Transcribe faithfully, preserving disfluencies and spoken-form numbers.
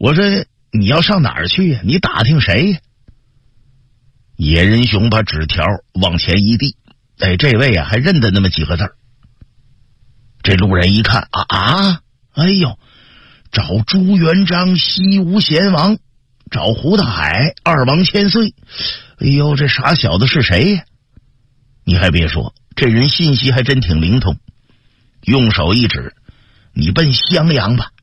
我说你要上哪儿去呀？你打听谁呀？野人熊把纸条往前一递，哎，这位啊还认得那么几个字儿。这路人一看啊啊，哎呦，找朱元璋西吴贤王，找胡大海二王千岁。哎呦，这傻小子是谁呀？你还别说，这人信息还真挺灵通，用手一指，你奔襄阳吧。